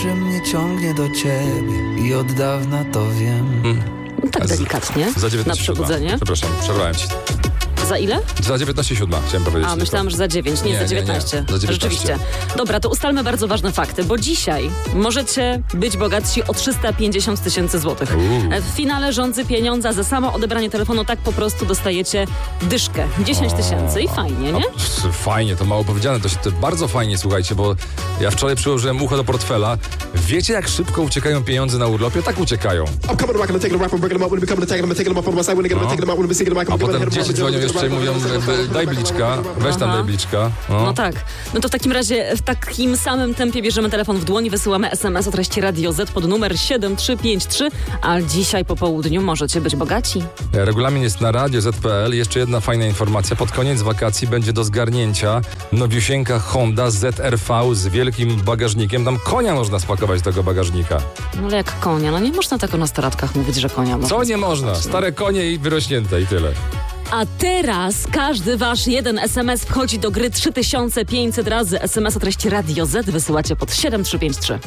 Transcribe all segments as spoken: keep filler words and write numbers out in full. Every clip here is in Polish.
że mnie ciągnie do ciebie i od dawna to wiem. Hmm. No tak delikatnie, Za dziewiętnaście na przebudzenie. Przepraszam, przerwałem ci. Za ile? Za dziewiętnaście siódma, chciałem powiedzieć. A, myślałam, że za dziewięć, nie, nie za nie, dziewiętnaście. nie, za dziewiętnaście. Rzeczywiście. Dobra, to ustalmy bardzo ważne fakty, bo dzisiaj możecie być bogatsi o trzysta pięćdziesiąt tysięcy złotych. Uuu. W finale rządzy pieniądza za samo odebranie telefonu tak po prostu dostajecie dyszkę. dziesięć tysięcy i fajnie, nie? A, fajnie, to mało powiedziane. To, się, to bardzo fajnie, słuchajcie, bo ja wczoraj przyłożyłem ucho do portfela. Wiecie, jak szybko uciekają pieniądze na urlopie? Tak uciekają. No. A potem dzieci dzwonią jeszcze i mówią, że daj bliczka, weź tam Aha. daj bliczka. No. No tak. No to w takim razie w takim samym tempie bierzemy telefon w dłoń, wysyłamy es em es o treści Radio Z pod numer siedem trzy pięć trzy, a dzisiaj po południu możecie być bogaci. Regulamin jest na radio zet kropka pe el. Jeszcze jedna fajna informacja. Pod koniec wakacji będzie do zgarnięcia nowiusieńka Honda zet er vé z wielkim bagażnikiem. Tam konia można spakować do tego bagażnika. No ale jak konia, no nie można tak o nastolatkach mówić, że konia można Co nie spakować. można? Stare konie i wyrośnięte i tyle. A teraz każdy wasz jeden es em es wchodzi do gry trzy tysiące pięćset razy. es em es o treści Radio Z wysyłacie pod siedem trzy pięć trzy.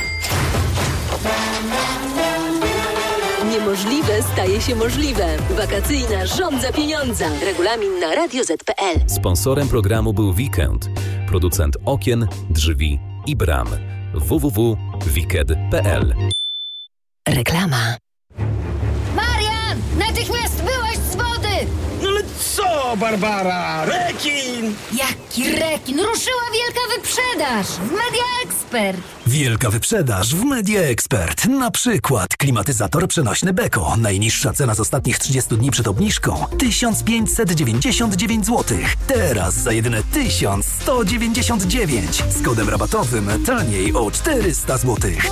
Niemożliwe staje się możliwe. Wakacyjna żądza pieniądza. Regulamin na radio zet kropka pe el. Sponsorem programu był Weekend, producent okien, drzwi i bram. w w w kropka wicked kropka pe el. Reklama. Marian! Natychmiast wyłaź z wody! No ale co, Barbara? Rekin! Jaki rekin? Ruszyła wielka wyprzedaż w Media Expert. Wielka wyprzedaż w Media Expert. Na przykład klimatyzator przenośny Beko. Najniższa cena z ostatnich trzydziestu dni przed obniżką tysiąc pięćset dziewięćdziesiąt dziewięć złotych. Teraz za jedyne tysiąc sto dziewięćdziesiąt dziewięć. Z kodem rabatowym taniej o czterysta złotych.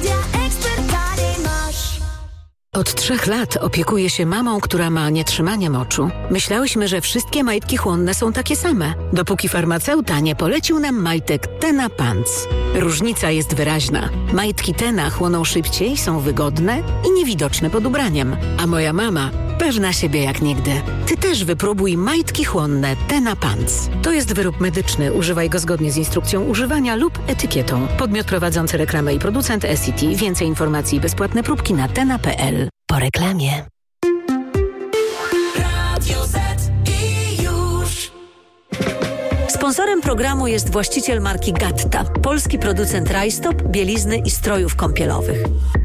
Od trzech lat opiekuję się mamą, która ma nietrzymanie moczu. Myślałyśmy, że wszystkie majtki chłonne są takie same, dopóki farmaceuta nie polecił nam majtek Tena Pants. Różnica jest wyraźna. Majtki Tena chłoną szybciej, są wygodne i niewidoczne pod ubraniem. A moja mama pewna siebie jak nigdy. Ty też wypróbuj majtki chłonne Tena Pants. To jest wyrób medyczny. Używaj go zgodnie z instrukcją używania lub etykietą. Podmiot prowadzący reklamę i producent S C T. Więcej informacji i bezpłatne próbki na tena kropka pe el. Po reklamie. Radio Z i już. Sponsorem programu jest właściciel marki Gatta, polski producent rajstop, bielizny i strojów kąpielowych.